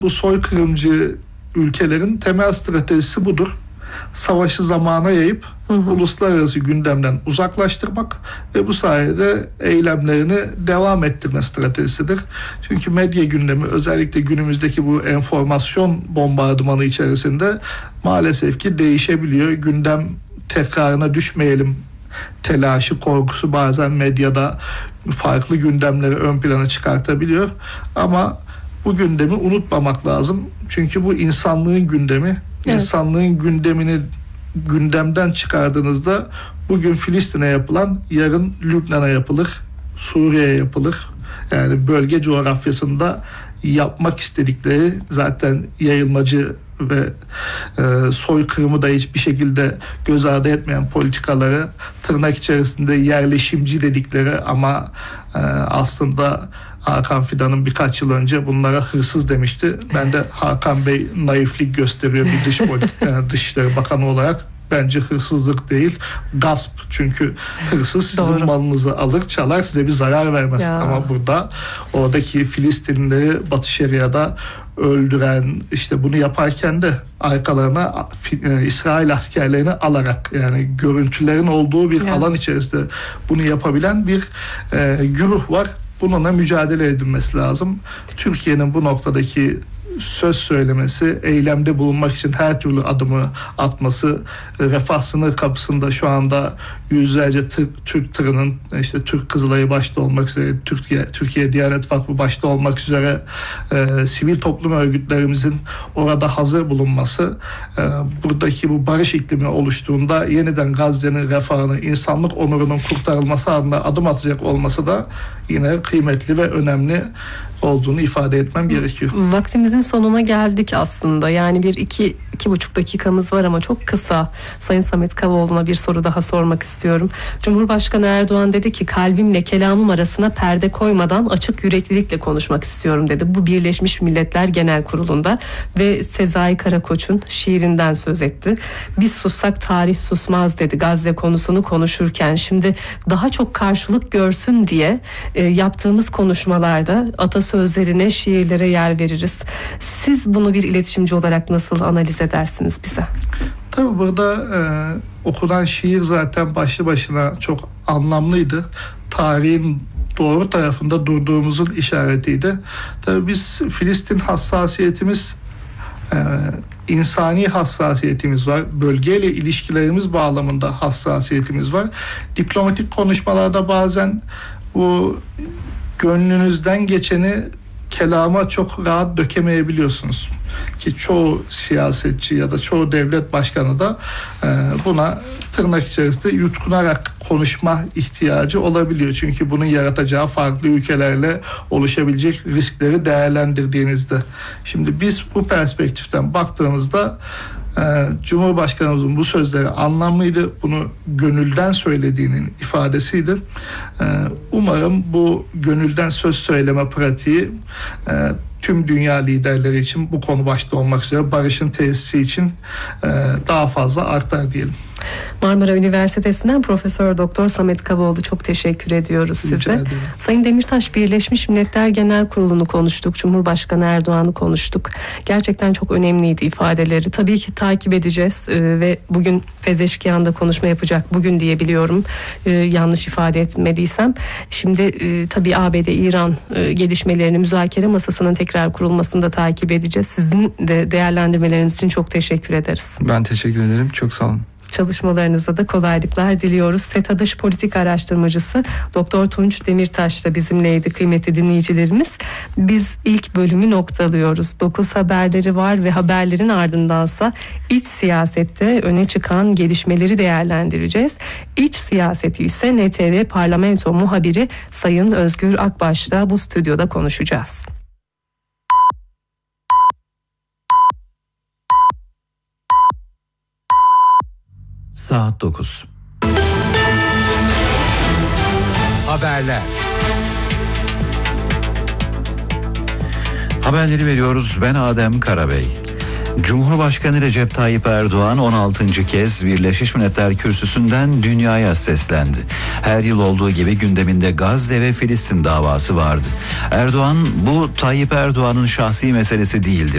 Bu soykırımcı ülkelerin temel stratejisi budur. Savaşı zamana yayıp uluslararası gündemden uzaklaştırmak ve bu sayede eylemlerini devam ettirme stratejisidir. Çünkü medya gündemi özellikle günümüzdeki bu enformasyon bombardımanı içerisinde maalesef ki değişebiliyor. Gündem tekrarına düşmeyelim telaşı, korkusu bazen medyada farklı gündemleri ön plana çıkartabiliyor. Ama bu gündemi unutmamak lazım. Çünkü bu insanlığın gündemi. Evet. İnsanlığın gündemini gündemden çıkardığınızda bugün Filistin'e yapılan yarın Lübnan'a yapılır, Suriye'ye yapılır. Yani bölge coğrafyasında yapmak istedikleri zaten yayılmacı ve soykırımı da hiçbir şekilde göz ardı etmeyen politikaları, tırnak içerisinde yerleşimci dedikleri ama aslında Hakan Fidan'ın birkaç yıl önce bunlara hırsız demişti. Ben de Hakan Bey naiflik gösteriyor bir Dışişleri Bakanı olarak. Bence hırsızlık değil, gasp. Çünkü hırsız sizin malınızı alır, çalar, size bir zarar vermez. Ama burada oradaki Filistinlileri Batı Şeria'da öldüren, işte bunu yaparken de arkalarına İsrail askerlerini alarak, yani görüntülerin olduğu bir alan içerisinde bunu yapabilen bir güruh var. Bununla mücadele edilmesi lazım. Türkiye'nin bu noktadaki söz söylemesi, eylemde bulunmak için her türlü adımı atması, refah sınır kapısında şu anda yüzlerce Türk tırının, işte Türk Kızılayı başta olmak üzere, Türkiye Diyanet Vakfı başta olmak üzere sivil toplum örgütlerimizin orada hazır bulunması, buradaki bu barış iklimi oluştuğunda yeniden Gazze'nin refahını, insanlık onurunun kurtarılması adına adım atacak olması da yine kıymetli ve önemli olduğunu ifade etmem gerekiyor. Vaktimizin sonuna geldik aslında. Yani iki buçuk dakikamız var ama çok kısa. Sayın Samet Kavaoğlu'na bir soru daha sormak istiyorum. Cumhurbaşkanı Erdoğan dedi ki kalbimle kelamım arasına perde koymadan açık yüreklilikle konuşmak istiyorum dedi. Bu Birleşmiş Milletler Genel Kurulu'nda ve Sezai Karakoç'un şiirinden söz etti. Biz sussak tarih susmaz dedi Gazze konusunu konuşurken. Şimdi daha çok karşılık görsün diye yaptığımız konuşmalarda atasözlerine, şiirlere yer veririz. Siz bunu bir iletişimci olarak nasıl analiz edersiniz bize? Tabii burada okunan şiir zaten başlı başına çok anlamlıydı. Tarihin doğru tarafında durduğumuzun işaretiydi. Tabii biz Filistin hassasiyetimiz, insani hassasiyetimiz var. Bölgeyle ilişkilerimiz bağlamında hassasiyetimiz var. Diplomatik konuşmalarda bazen bu gönlünüzden geçeni kelama çok rahat dökemeyebiliyorsunuz. Ki çoğu siyasetçi ya da çoğu devlet başkanı da buna tırnak içerisinde yutkunarak konuşma ihtiyacı olabiliyor. Çünkü bunun yaratacağı farklı ülkelerle oluşabilecek riskleri değerlendirdiğinizde. Şimdi biz bu perspektiften baktığımızda Cumhurbaşkanımızın bu sözleri anlamlıydı. Bunu gönülden söylediğinin ifadesiydi. Umarım bu gönülden söz söyleme pratiği tüm dünya liderleri için, bu konu başta olmak üzere barışın tesisi için daha fazla artar diyelim. Marmara Üniversitesi'nden Profesör Doktor Samet Kavaoğlu, çok teşekkür ediyoruz size. Sayın Demirtaş, Birleşmiş Milletler Genel Kurulu'nu konuştuk, Cumhurbaşkanı Erdoğan'ı konuştuk. Gerçekten çok önemliydi ifadeleri. Tabii ki takip edeceğiz ve bugün Pezeşkiyan'da konuşma yapacak. Bugün diye biliyorum, yanlış ifade etmediysem. Şimdi tabii ABD-İran gelişmelerini, müzakere masasının tekrar kurulmasını da takip edeceğiz. Sizin de değerlendirmeleriniz için çok teşekkür ederiz. Ben teşekkür ederim. Çok sağ olun. Çalışmalarınızda da kolaylıklar diliyoruz. SETA Dış Politika Araştırmacısı Doktor Tunç Demirtaş da bizimleydi kıymetli dinleyicilerimiz. Biz ilk bölümü noktalıyoruz. 9 haberleri var ve haberlerin ardındansa iç siyasette öne çıkan gelişmeleri değerlendireceğiz. İç siyaseti ise NTV Parlamento muhabiri Sayın Özgür Akbaş'la bu stüdyoda konuşacağız. Saat 9. Haberler. Haberleri veriyoruz. Ben Adem Karabey. Cumhurbaşkanı Recep Tayyip Erdoğan 16. kez Birleşmiş Milletler Kürsüsü'nden dünyaya seslendi. Her yıl olduğu gibi gündeminde Gazze ve Filistin davası vardı. Erdoğan, bu Tayyip Erdoğan'ın şahsi meselesi değildir.